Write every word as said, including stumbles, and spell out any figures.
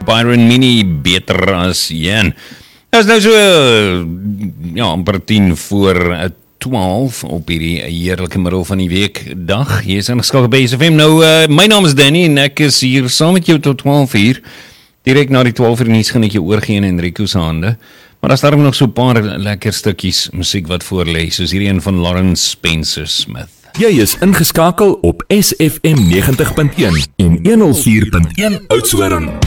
Byron Mini, beter as een. Dat is nou so, ja, amper tien voor twaalf op hierdie heerlijke middel van die week dag. Hier is ingeskakel by S F M. Nou, uh, my naam is Danny en ek is hier saam met jou tot twaalf uur. Direk na die twaalf uur nuus gaan ek jou oorgee in Enrico se hande. Maar daar is daarom nog so 'n paar lekker stukkies musiek wat voorlees, soos hierdie een van Lawrence Spencer Smith. Jy is ingeskakel op S F M negentig punt een en honderd vier punt een Oudtshoorn.